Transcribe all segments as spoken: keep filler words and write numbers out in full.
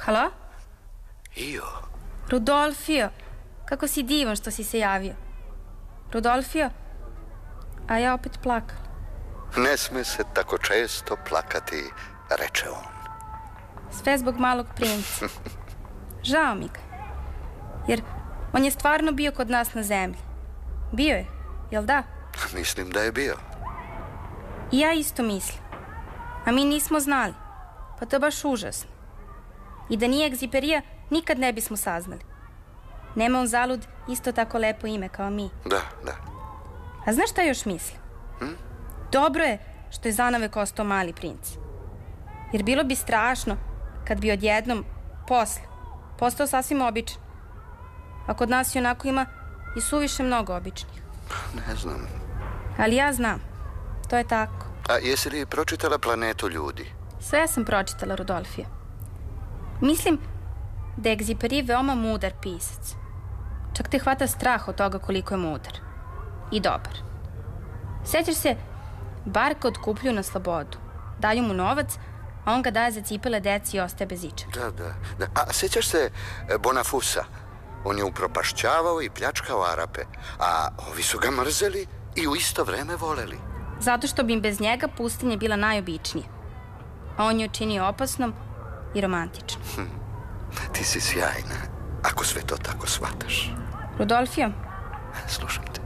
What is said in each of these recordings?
Halo? Io? Rudolfio, kako si divan što si se javio. Rudolfio, a ja opet plakala. Ne sme se tako često plakati, reče on. Sve zbog malog princa. Žao mi ga. Jer on je stvarno bio kod nas na zemlji. Bio je, jel da? Mislim da je bio. I ja isto mislim. A mi nismo znali. Pa to je baš užasno. I da nije Egziperija, nikad ne bismo saznali. Nema on zalud isto tako lepo ime kao mi. Da, da. A znaš šta još mislim? Hm? Dobro je što je zanavek ostao mali princ. Jer bilo bi strašno kad bi odjednom, posle, postao sasvim običan. A kod nas i onako ima i suviše mnogo običnih. Ne znam. Ali ja znam. To je tako. A jesi li pročitala Planetu ljudi? Sve sam pročitala, Rudolfija. Mislim da je Egziperi veoma mudar pisac. Čak te hvata strah od toga koliko je mudar. I dobar. Sećaš se, Barka otkupljuju na slobodu. Daju mu novac, a on ga daje za cipele deci i ostaje bez ičega. Da, da, da. A sećaš se Bonafusa? On je upropašćavao i pljačkao Arape, a ovi su ga mrzeli i u isto vreme voleli. Zato što bi im bez njega pustinja bila najobičnija. A on je učinio opasnom i romantičnom. Hm. Ti si sjajna, ako sve to tako shvataš. Rudolfio? Slušam te.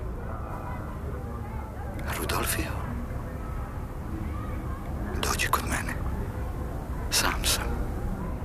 Rudolfio, dođi kod mene. Sam sam.